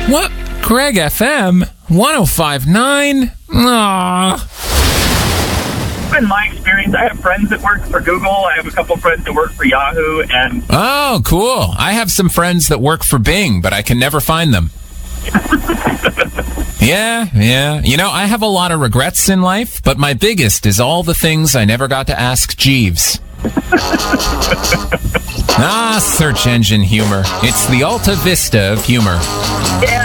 What? Greg FM 105.9? Aww. In my experience, I have friends that work for Google. I have a couple friends that work for Yahoo. And Oh, cool. I have some friends that work for Bing, but I can never find them. Yeah. You know, I have a lot of regrets in life, but my biggest is all the things I never got to ask Jeeves. Search engine humor. It's the Alta Vista of humor. yeah,